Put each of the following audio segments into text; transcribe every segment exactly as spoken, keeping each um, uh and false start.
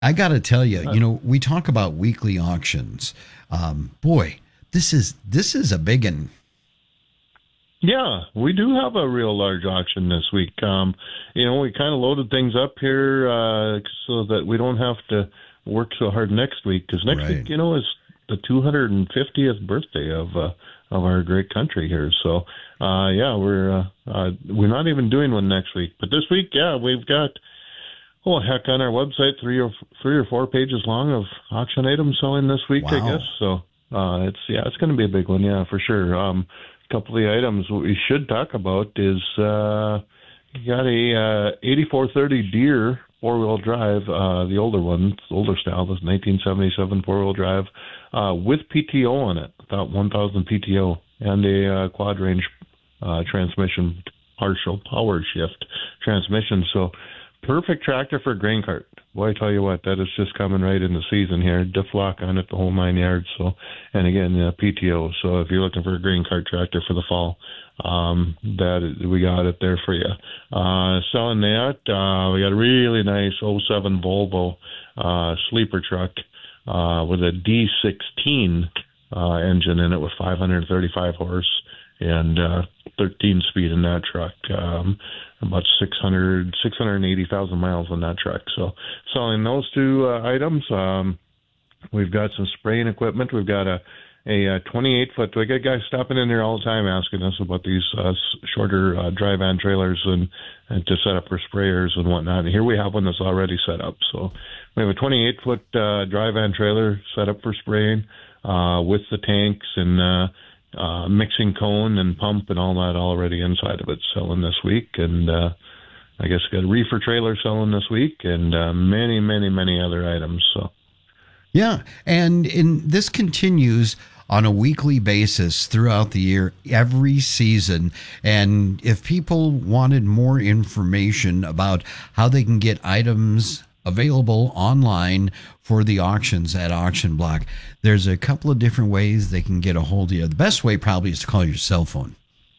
I got to tell you, you know, we talk about weekly auctions. Um, boy, this is this is a big one. Yeah, we do have a real large auction this week. Um, you know, we kind of loaded things up here uh, so that we don't have to work so hard next week. Because next Right. week, you know, is the two hundred fiftieth birthday of uh, of our great country here. So, uh, yeah, we're uh, uh, we're not even doing one next week. But this week, yeah, we've got, oh, heck, on our website, three or three or four pages long of auction items selling this week, Wow. I guess. So, uh, it's yeah, it's going to be a big one, yeah, for sure. Um, couple of the items we should talk about is uh, you got a uh, eighty-four thirty Deere four-wheel drive, uh, the older one, older style, this nineteen seventy-seven four-wheel drive uh, with P T O on it, about one thousand P T O, and a uh, quad range uh, transmission, partial power shift transmission. So perfect tractor for a grain cart. Boy, I tell you what, that is just coming right in the season here. Diff lock on it, the whole nine yards. So, and again, uh, P T O. So if you're looking for a grain cart tractor for the fall, um, that is, we got it there for you. Uh, selling that, uh, we got a really nice oh seven Volvo uh, sleeper truck uh, with a D sixteen uh, engine in it with five hundred thirty-five horse and uh, thirteen speed in that truck. Um, about six hundred, six hundred eighty thousand miles on that truck. So selling those two uh, items. Um, we've got some spraying equipment. We've got a, a, a twenty-eight foot. We got guys stopping in there all the time asking us about these uh, shorter uh, dry van trailers and, and to set up for sprayers and whatnot. And here we have one that's already set up. So we have a twenty-eight foot uh, dry van trailer set up for spraying uh, with the tanks and uh, Uh, mixing cone and pump and all that already inside of it selling this week. And uh, I guess got a reefer trailer selling this week and uh, many, many, many other items. So, yeah. And in, this continues on a weekly basis throughout the year, every season. And if people wanted more information about how they can get items available online for the auctions at Auction Block, there's a couple of different ways they can get a hold of you. The best way probably is to call your cell phone.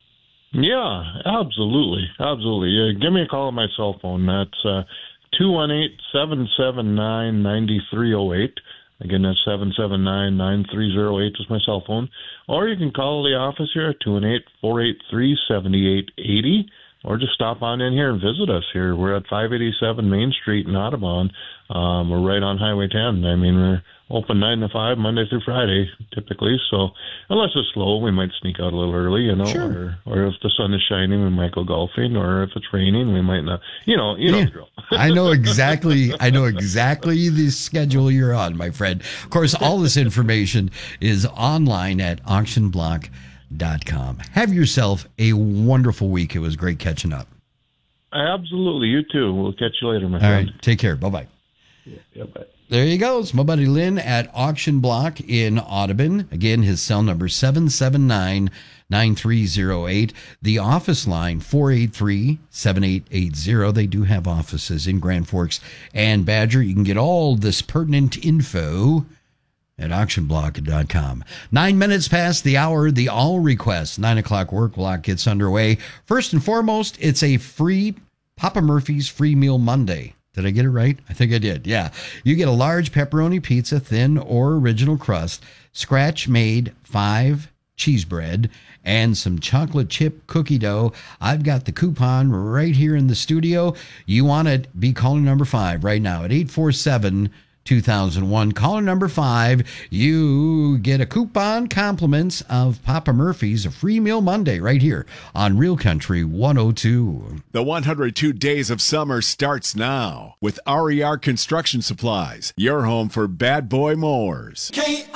yeah, absolutely. Absolutely. Yeah, give me a call on my cell phone. That's uh, two one eight, seven seven nine, nine three zero eight. Again, that's seven seven nine, nine three zero eight is my cell phone. Or you can call the office here at two one eight, four eight three, seven eight eight zero. Or just stop on in here and visit us here. We're at five eighty-seven Main Street in Audubon. Um, we're right on Highway ten. I mean, we're open nine to five, Monday through Friday, typically. So unless it's slow, we might sneak out a little early, you know. Sure. Or, or if the sun is shining, we might go golfing. Or if it's raining, we might not. You know, you know Yeah. the drill. I know exactly. I know exactly the schedule you're on, my friend. Of course, all this information is online at auction block dot com. Have yourself a wonderful week. It was great catching up. Absolutely. You too. We'll catch you later, my All friend. right. Take care. Bye-bye. Yeah, yeah, bye. There you go. It's my buddy Lynn at Auction Block in Audubon. Again, his cell number seven seven nine, nine three zero eight. The office line four eight three, seven eight eight zero. They do have offices in Grand Forks and Badger. You can get all this pertinent info at auction block dot com. Nine minutes past the hour, the all request nine o'clock work block gets underway. First and foremost, it's a free Papa Murphy's Free Meal Monday. Did I get it right? I think I did. Yeah. You get a large pepperoni pizza, thin or original crust, scratch made five cheese bread, and some chocolate chip cookie dough. I've got the coupon right here in the studio. You want to be calling number five right now at eight four seven, two thousand one. Caller number five, you get a coupon compliments of Papa Murphy's, a free meal Monday right here on Real Country one oh two. The one hundred two Days of Summer starts now with R E R Construction Supplies, your home for bad boy mowers.